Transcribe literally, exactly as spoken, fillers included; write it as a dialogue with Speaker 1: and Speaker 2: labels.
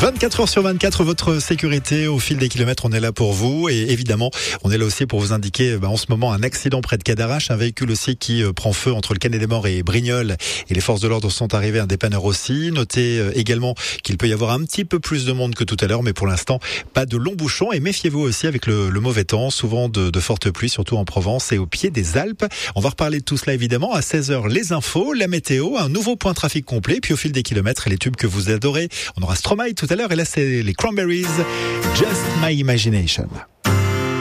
Speaker 1: vingt-quatre heures sur vingt-quatre, votre sécurité au fil des kilomètres, on est là pour vous. Et évidemment, on est là aussi pour vous indiquer bah, en ce moment un accident près de Cadarache, un véhicule aussi qui euh, prend feu entre le Canet-des-Morts et Brignoles. Et les forces de l'ordre sont arrivées, un dépanneur aussi. Notez euh, également qu'il peut y avoir un petit peu plus de monde que tout à l'heure, mais pour l'instant, pas de longs bouchons. Et méfiez-vous aussi avec le, le mauvais temps, souvent de, de fortes pluies, surtout en Provence et au pied des Alpes. On va reparler de tout cela évidemment à seize heures. Les infos, la météo, un nouveau point trafic complet, puis au fil des kilomètres et les tubes que vous adorez. On aura Stromae tout à l'heure et là c'est les Cranberries, Just My Imagination.